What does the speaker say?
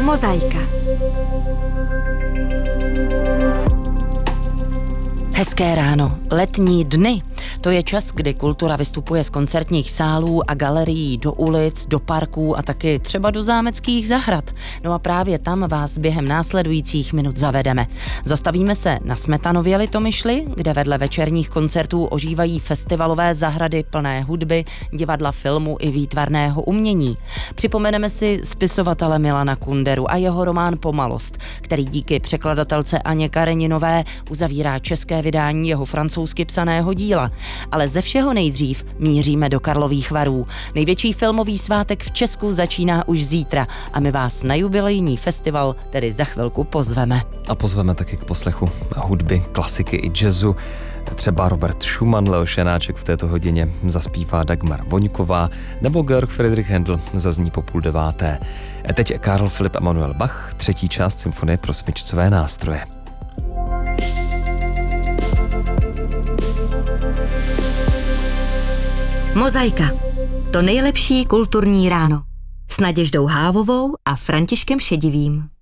Mozaika. Hezké ráno, letní dny. To je čas, kdy kultura vystupuje z koncertních sálů a galerií do ulic, do parků a taky třeba do zámeckých zahrad. No a právě tam vás během následujících minut zavedeme. Zastavíme se na Smetanově Litomyšli, kde vedle večerních koncertů ožívají festivalové zahrady plné hudby, divadla, filmu i výtvarného umění. Připomeneme si spisovatele Milana Kunderu a jeho román Pomalost, který díky překladatelce Aně Kareninové uzavírá české vydání jeho francouzsky psaného díla. Ale ze všeho nejdřív míříme do Karlových Varů. Největší filmový svátek v Česku začíná už zítra a my vás na jubilejní festival tedy za chvilku pozveme. A pozveme taky k poslechu hudby, klasiky i jazzu. Třeba Robert Schumann, Leoš Janáček v této hodině zaspívá Dagmar Voňková nebo Georg Friedrich Händel zazní po 8:30. Teď Karl Philipp Emanuel Bach, třetí část symfonie pro smyčcové nástroje. Mozaika. To nejlepší kulturní ráno. S Naděždou Hávovou a Františkem Šedivým.